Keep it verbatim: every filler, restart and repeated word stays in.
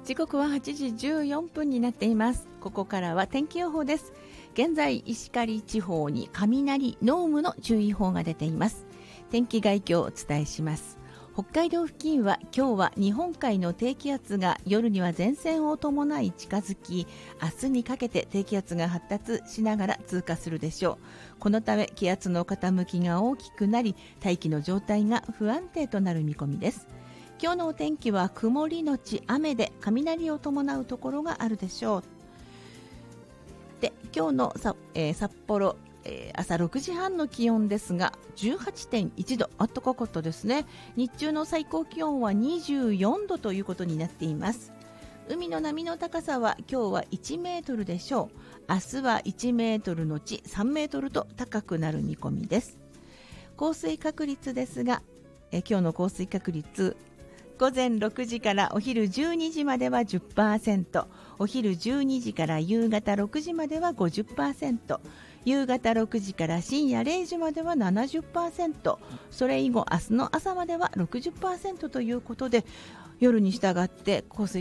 時刻ははちじじゅうよんぷんになっています。ここからは天気予報です。現在石狩地方に雷濃霧の注意報が出ています。天気概況をお伝えします。北海道付近は今日は日本海の低気圧が夜には前線を伴い近づき、明日にかけて低気圧が発達しながら通過するでしょう。このため気圧の傾きが大きくなり、大気の状態が不安定となる見込みです。今日のお天気は曇りのち雨で雷を伴うところがあるでしょう。で、今日のさ、えー、札幌、えー、朝ろくじはんの気温ですが じゅうはちてんいちど、暖かかったですね。日中の最高気温はにじゅうよんどということになっています。海の波の高さは今日はいちメートルでしょう。明日はいちメートルのちさんメートルと高くなる見込みです。降水確率ですが、えー、今日の降水確率、午前ろくじからお昼じゅうにじまでは じゅっパーセント、 お昼じゅうにじから夕方ろくじまでは ごじゅっパーセント、 夕方ろくじから深夜れいじまでは ななじゅっパーセント、 それ以後明日の朝までは ろくじゅっパーセント ということで、夜に従って降水